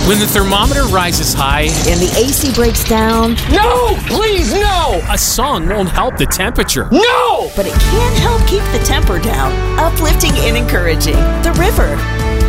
When the thermometer rises high and the AC breaks down. No! Please, no! A song won't help the temperature. No! But it can help keep the temper down, uplifting and encouraging. The River.